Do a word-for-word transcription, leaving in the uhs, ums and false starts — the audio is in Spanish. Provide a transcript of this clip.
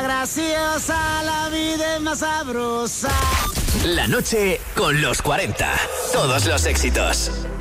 graciosa, la vida es más sabrosa. La noche con los cuarenta. Todos los éxitos.